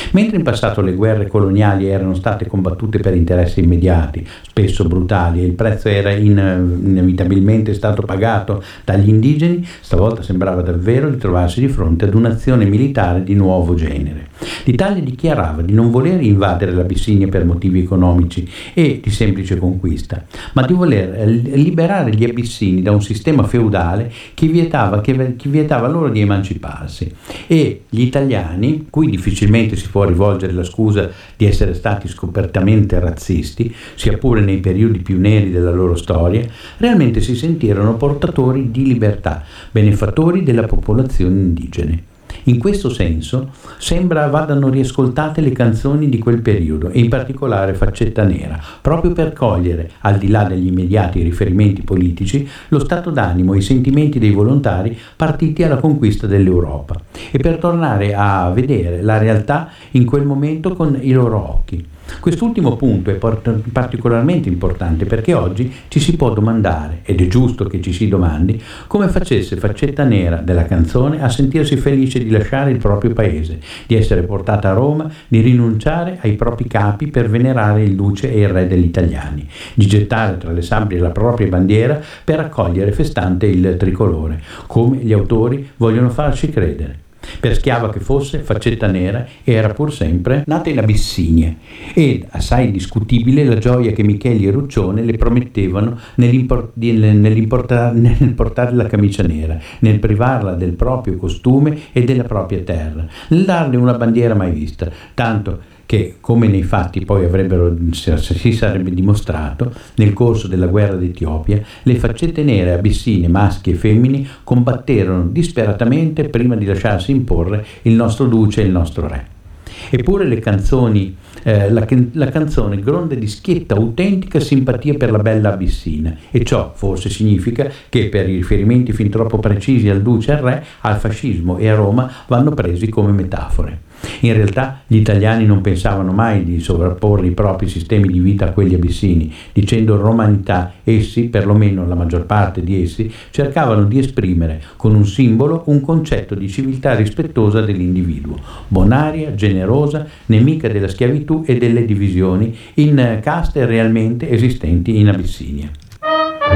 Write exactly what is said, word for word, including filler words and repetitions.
Mentre in passato le guerre coloniali erano state combattute per interessi immediati, spesso brutali, e il prezzo era in, inevitabilmente stato pagato dagli indigeni, stavolta sembrava davvero di trovarsi di fronte ad un'azione militare di nuovo genere. L'Italia dichiarava di non voler invadere l'Abissinia per motivi economici e di semplice conquista, ma di voler liberare gli abissini da un sistema feudale che vietava, che, che vietava loro di emanciparsi, e gli italiani, cui difficilmente si può rivolgere la scusa di essere stati scopertamente razzisti, sia pure nei periodi più neri della loro storia, realmente si sentirono portatori di libertà, benefattori della popolazione indigene. In questo senso sembra vadano riascoltate le canzoni di quel periodo, e in particolare Faccetta Nera, proprio per cogliere, al di là degli immediati riferimenti politici, lo stato d'animo e i sentimenti dei volontari partiti alla conquista dell'Europa, e per tornare a vedere la realtà in quel momento con i loro occhi. Quest'ultimo punto è particolarmente importante perché oggi ci si può domandare, ed è giusto che ci si domandi, come facesse Faccetta Nera della canzone a sentirsi felice di lasciare il proprio paese, di essere portata a Roma, di rinunciare ai propri capi per venerare il duce e il re degli italiani, di gettare tra le sabbie la propria bandiera per accogliere festante il tricolore, come gli autori vogliono farci credere. Per schiava che fosse, Faccetta Nera era pur sempre nata in Abissinia, ed assai discutibile la gioia che Micheli e Ruccione le promettevano nell'import- nell'importar- nel portare la camicia nera, nel privarla del proprio costume e della propria terra, nel darle una bandiera mai vista, tanto che, come nei fatti poi avrebbero si sarebbe dimostrato, nel corso della guerra d'Etiopia, le faccette nere abissine, maschi e femmini, combatterono disperatamente prima di lasciarsi imporre il nostro duce e il nostro re. Eppure le canzoni, eh, la, la canzone gronda di schietta autentica simpatia per la bella Abissina, e ciò forse significa che per i riferimenti fin troppo precisi al duce e al re, al fascismo e a Roma vanno presi come metafore. In realtà gli italiani non pensavano mai di sovrapporre i propri sistemi di vita a quelli abissini, dicendo romanità. Essi, perlomeno la maggior parte di essi, cercavano di esprimere con un simbolo un concetto di civiltà rispettosa dell'individuo, bonaria, generosa, nemica della schiavitù e delle divisioni in caste realmente esistenti in Abissinia.